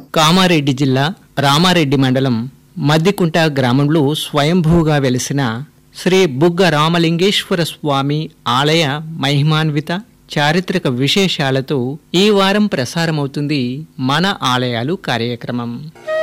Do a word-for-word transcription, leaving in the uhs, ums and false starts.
కామారెడ్డి జిల్లా రామారెడ్డి మండలం మద్దికుంట గ్రామంలో స్వయంభూగా వెలిసిన శ్రీ బుగ్గ రామలింగేశ్వర స్వామి ఆలయ మహిమాన్విత చారిత్రక విశేషాలతో ఈ వారం ప్రసారమవుతుంది మన ఆలయాలు కార్యక్రమం.